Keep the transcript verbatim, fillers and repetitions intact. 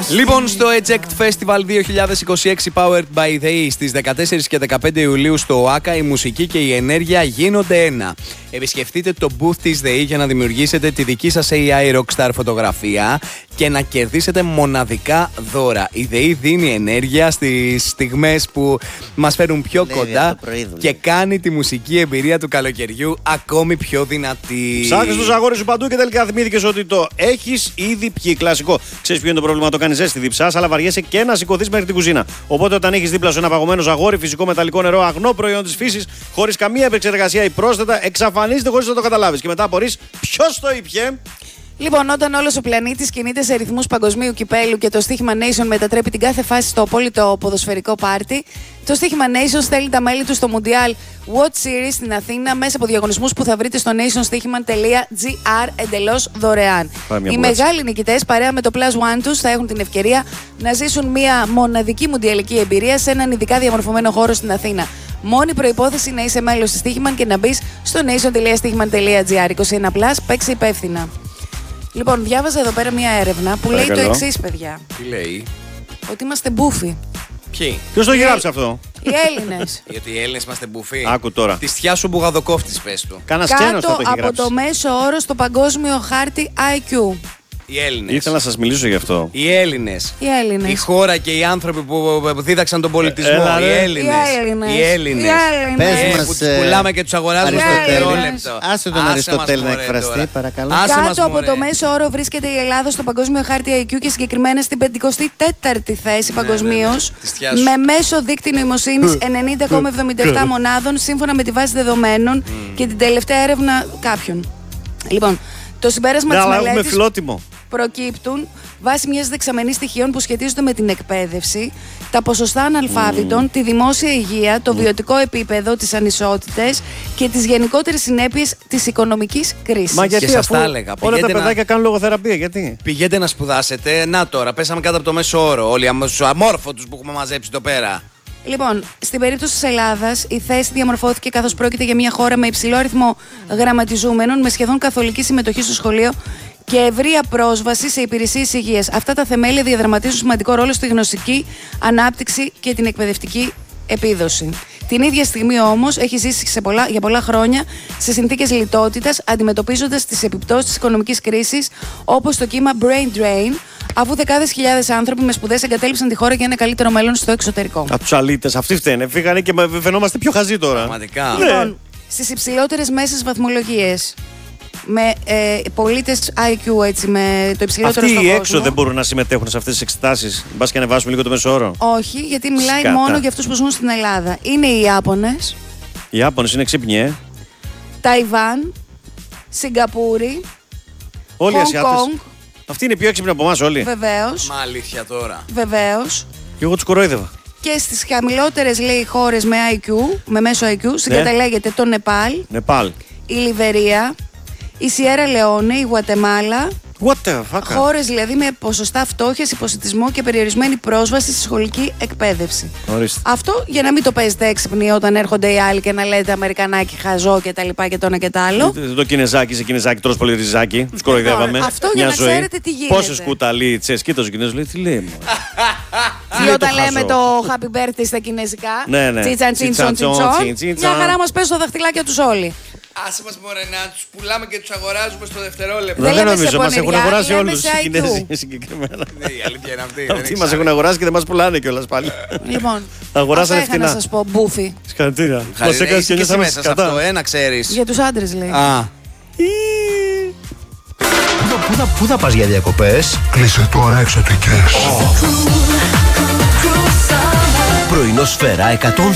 Λοιπόν, στο Eject Festival δύο χιλιάδες είκοσι έξι Powered by the E στις δεκατέσσερις και δεκαπέντε Ιουλίου στο ΟΑΚΑ, η μουσική και η ενέργεια γίνονται ένα. Επισκεφτείτε το booth της The E για να δημιουργήσετε τη δική σας έι άι Rockstar φωτογραφία και να κερδίσετε μοναδικά δώρα. Η The E δίνει ενέργεια στις στιγμές που μας φέρουν πιο Λέει, κοντά και κάνει τη μουσική εμπειρία του καλοκαιριού ακόμη πιο δυνατή. Ψάχνεις τους αγόρες σου παντού και τελικά θυμήθηκες ότι το έχεις ήδη πιει. Κλασικό. Ξέρεις ποιο είναι το πρόβλημα? Το κάνεις ζέστη, διψάς, αλλά βαριέσαι και να σηκωθείς μέχρι την κουζίνα. Οπότε όταν έχεις δίπλα σου ένα παγωμένο ζαγόρι, φυσικό μεταλλικό νερό, αγνό προϊόν της φύσης, χωρίς καμία επεξεργασία ή πρόσθετα, εξαφανίζεται χωρίς να το καταλάβεις. Και μετά απορείς ποιος το ήπιε. Λοιπόν, όταν όλος ο πλανήτης κινείται σε ρυθμούς παγκοσμίου κυπέλου και το στοίχημα Nation μετατρέπει την κάθε φάση στο απόλυτο ποδοσφαιρικό πάρτι, το στοίχημα Nation στέλνει τα μέλη του στο Mundial Watch Series στην Αθήνα μέσα από διαγωνισμούς που θα βρείτε στο nationsstichman τελεία gr εντελώς δωρεάν. Οι μεγάλοι νικητές παρέα με το Plus One τους θα έχουν την ευκαιρία να ζήσουν μια μοναδική μουντιαλική εμπειρία σε έναν ειδικά διαμορφωμένο χώρο στην Αθήνα. Μόνη προϋπόθεση να είσαι μέλος της Stichman και να μπεις στο nation τελεία stichman τελεία gr. είκοσι ένα πλας, παίξε υπεύθυνα. Λοιπόν, διάβαζα εδώ πέρα μια έρευνα που Παρακαλώ. λέει το εξής, παιδιά. Τι λέει? Ότι είμαστε μπούφοι. Ποιοι? Ποιος το έχει γράψει αυτό? Οι Έλληνες. Γιατί οι Έλληνες είμαστε μπουφοί. Άκου τώρα. Τη θιά σου μπουγαδοκόφτης, πες του. Κάνα σκένος το έχει από γράψει. το μέσο όρο στο παγκόσμιο χάρτη άι κιου. Οι Έλληνες. Ήθελα να σας μιλήσω γι' αυτό. Οι Έλληνες. Οι Έλληνες. Η χώρα και οι άνθρωποι που δίδαξαν τον πολιτισμό. Έλα, οι ρε. Έλληνες. Οι Έλληνες. Οι Έλληνες. Οι Έλληνες. Πες Ε, μας, που τους ε, πουλάμε και τους αγοράζουμε στο Αριστοτέλη. δευτερόλεπτο. Άσε τον Αριστοτέλη να εκφραστεί, παρακαλώ. Άσε μας, Κάτω από μωρέ. το μέσο όρο βρίσκεται η Ελλάδα στο παγκόσμιο χάρτη άι κιου και συγκεκριμένα στην πενηκοστή τέταρτη θέση παγκοσμίως, ναι, ναι. Της θειάς σου. με μέσο δείκτη νοημοσύνης ενενήντα κόμμα εβδομήντα επτά μονάδων σύμφωνα με τη βάση δεδομένων και την τελευταία έρευνα κάποιων. Λοιπόν, το συμπέρασμα Ναι, της αλλά έχουμε μελέτης φιλότιμο. προκύπτουν βάσει μιας δεξαμενής στοιχείων που σχετίζονται με την εκπαίδευση, τα ποσοστά αναλφάβητων, τη δημόσια υγεία, το βιωτικό επίπεδο, τις ανισότητες και τις γενικότερες συνέπειες της οικονομικής κρίσης. Μα γιατί σας αφού τα έλεγα, όλα τα πηγαίνετε παιδάκια να- κάνουν λογοθεραπεία, γιατί? Πηγαίνετε να σπουδάσετε. Να τώρα, πέσαμε κάτω από το μέσο όρο. Όλοι οι αμόρφωτους που έχουμε μαζέψει εδώ πέρα. Λοιπόν, στην περίπτωση της Ελλάδας, η θέση διαμορφώθηκε καθώς πρόκειται για μια χώρα με υψηλό αριθμό γραμματιζούμενων, με σχεδόν καθολική συμμετοχή στο σχολείο και ευρεία πρόσβαση σε υπηρεσίες υγείας. Αυτά τα θεμέλια διαδραματίζουν σημαντικό ρόλο στη γνωστική ανάπτυξη και την εκπαιδευτική επίδοση. Την ίδια στιγμή όμως έχει ζήσει σε πολλά, για πολλά χρόνια σε συνθήκες λιτότητας, αντιμετωπίζοντας τις επιπτώσεις της οικονομικής κρίσης, όπως το κύμα brain drain, αφού δεκάδες χιλιάδες άνθρωποι με σπουδές εγκατέλειψαν τη χώρα για ένα καλύτερο μέλλον στο εξωτερικό. Από τους αλήτες, αυτοί φταίνε. Φύγανε και με- φαινόμαστε πιο χαζοί τώρα. Πραγματικά. Λοιπόν, στις υψηλότερες μέσες βαθμολογίες, με ε, πολίτες άι κιου, έτσι, με το υψηλότερο Αυτοί στον οι κόσμο. έξω δεν μπορούν να συμμετέχουν σε αυτές τις εξετάσεις. Μπας και ανεβάσουμε λίγο το μέσο όρο. Όχι, γιατί μιλάει Σκάτα. μόνο για αυτούς που ζουν στην Ελλάδα. Είναι οι Ιάπωνες, Οι Ιάπωνες είναι ξύπνοι, ε. Ταϊβάν, Σιγκαπούρη, Όλοι οι Χονγκ Ασιάτες. Κονγκ, Αυτοί είναι πιο έξυπνοι από εμάς όλοι. βεβαίως, Μα αλήθεια τώρα. βεβαίως. Και εγώ τους κορόιδευα. Και στις χαμηλότερες, λέει, χώρες με άι κιου, με μέσο άι κιου, συγκαταλέγεται το Νεπάλ, Νεπάλ. η Λιβερία, η Σιέρα Λεόνε, η Γουατεμάλα. What the fuck. Χώρες δηλαδή με ποσοστά φτώχειας, υποσιτισμό και περιορισμένη πρόσβαση στη σχολική εκπαίδευση. Ορίστε. Αυτό για να μην το παίζετε έξυπνοι όταν έρχονται οι άλλοι και να λέτε Αμερικανάκι, χαζό και τα λοιπά και το ένα και το άλλο. Το, το κινεζάκι σε κινεζάκι, τρως πολύ ριζάκι. Τους κοροϊδεύαμε. αυτό για Μια να ζωή. ξέρετε τι γίνεται. Πόσες κουταλίτσες. Κοίταζε ο Κινέζος, λέει, τι λέει. μωρέ. Ή λέει όταν το λέμε χαζό. το happy birthday στα κινέζικα. Ναι, ναι. Τσίτσαν, τσίτσον, Τσίτσαν, τσίτσον. τσίτσαν. Μια χαρά μας πέσουν τα δαχτυλάκια τους όλοι. Άσε μας μωρέ να τους πουλάμε και τους αγοράζουμε στο δευτερόλεπτο. Δεν Δεν λέμε σε νομίζω, μας έχουν πονηριά, αγοράσει λέμε όλους σε οι άι κιου. Κινέζοι συγκεκριμένα. Ναι, η αλήθεια είναι αυτή. Αυτοί μας έχουν αγοράσει και δεν μας πουλάνε κιόλας πάλι. Λοιπόν, Αγοράσανε αυτά είχα να φτηνά. σας πω, μπούφι. Συγχαρητήρια. Μας έκανες και νιώσαμε μέσα σε κατά. αυτό, ένα ξέρεις. Για τους άντρες λέει. Α, Πού θα, πού θα, πού θα πας για διακοπές? Κλείσε τώρα εξωτικές. Πρωινό Σφαίρα εκατόν